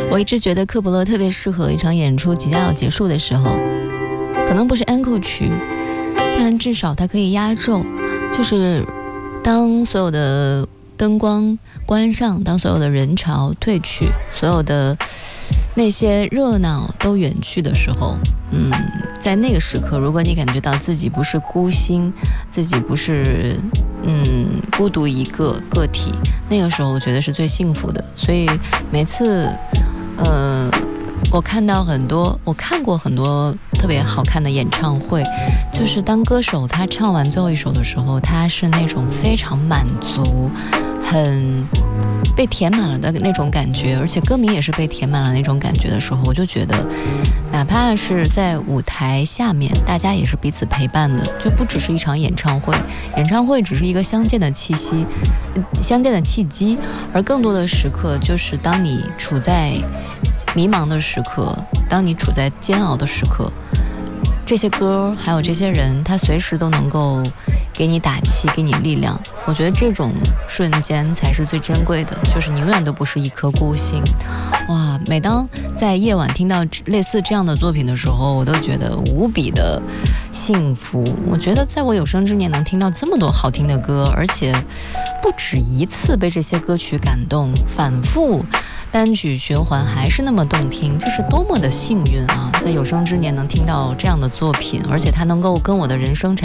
我一直觉得科普勒特别适合一场演出即将要结束的时候，可能不是 encore 曲，但至少它可以压轴，就是当所有的灯光关上，当所有的人潮退去，所有的那些热闹都远去的时候，在那个时刻，如果你感觉到自己不是孤星，自己不是孤独一个个体，那个时候我觉得是最幸福的。所以每次我看过很多特别好看的演唱会，就是当歌手他唱完最后一首的时候，他是那种非常满足，很被填满了的那种感觉，而且歌迷也是被填满了那种感觉的时候，我就觉得哪怕是在舞台下面，大家也是彼此陪伴的，就不只是一场演唱会，演唱会只是一个相见的契机，而更多的时刻就是当你处在迷茫的时刻，当你处在煎熬的时刻，这些歌还有这些人，他随时都能够给你打气，给你力量。我觉得这种瞬间才是最珍贵的，就是你永远都不是一颗孤星。哇，每当在夜晚听到类似这样的作品的时候，我都觉得无比的幸福。我觉得在我有生之年能听到这么多好听的歌，而且不止一次被这些歌曲感动，反复单曲循环还是那么动听，这是多么的幸运啊！在有生之年能听到这样的作品，而且它能够跟我的人生